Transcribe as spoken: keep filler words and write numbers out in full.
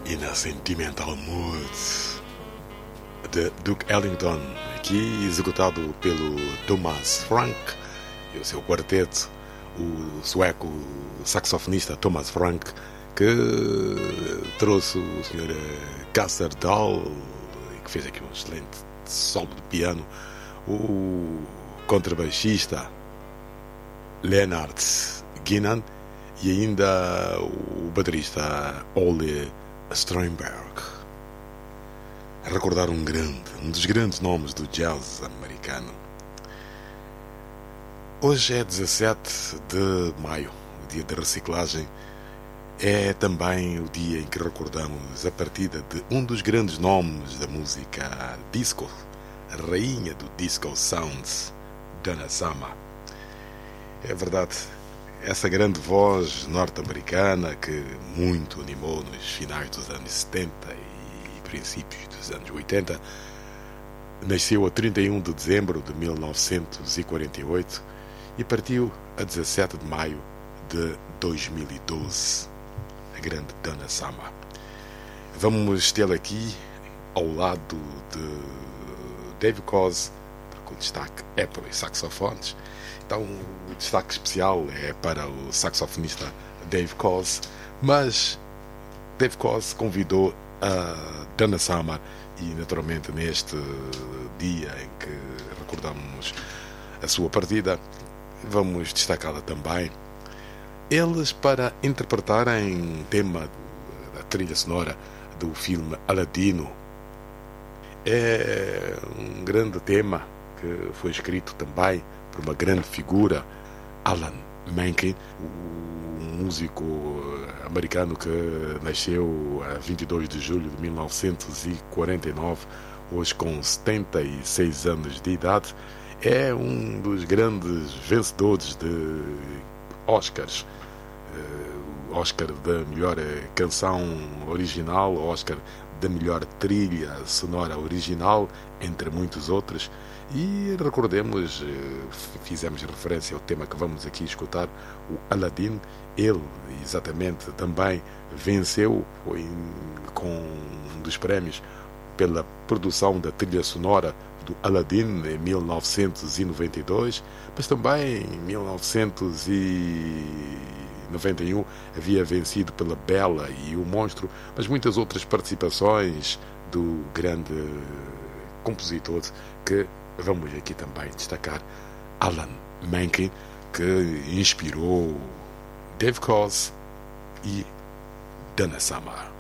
In a Sentimental Mood de Duke Ellington, aqui executado pelo Thomas Frank e o seu quarteto, o sueco saxofonista Thomas Frank, que trouxe o senhor Casper Dahl, que fez aqui um excelente solo de piano, o contrabaixista Leonard Guinan e ainda o baterista Ole Steinberg. A recordar um grande, um dos grandes nomes do jazz americano. Hoje é dezassete de maio, o dia da reciclagem. É também o dia em que recordamos a partida de um dos grandes nomes da música disco, a rainha do disco sounds, Donna Summer. É verdade, essa grande voz norte-americana que muito animou nos finais dos anos setenta e princípios dos anos oitenta, nasceu a trinta e um de dezembro de mil novecentos e quarenta e oito e partiu a dezassete de maio de dois mil e doze, a grande Donna Summer. Vamos tê-la aqui ao lado de Dave Koz, com destaque é para os saxofones. Então o destaque especial é para o saxofonista Dave Koz, mas Dave Koz convidou a Donna Summer e naturalmente neste dia em que recordamos a sua partida, vamos destacá-la também, eles para interpretarem um tema da trilha sonora do filme Aladino. É um grande tema que foi escrito também por uma grande figura, Alan Menken, um músico americano que nasceu a vinte e dois de julho de mil novecentos e quarenta e nove, hoje com setenta e seis anos de idade. É um dos grandes vencedores de Oscars, o Oscar da melhor canção original, o Oscar da melhor trilha sonora original, entre muitos outros. E recordemos, fizemos referência ao tema que vamos aqui escutar, o Aladdin. Ele exatamente também venceu, foi com um dos prémios pela produção da trilha sonora do Aladdin em mil novecentos e noventa e dois, mas também em mil novecentos e noventa e um havia vencido pela Bela e o Monstro, mas muitas outras participações do grande compositor que vamos aqui também destacar, Alan Menken, que inspirou Dave Koz e Donna Summer.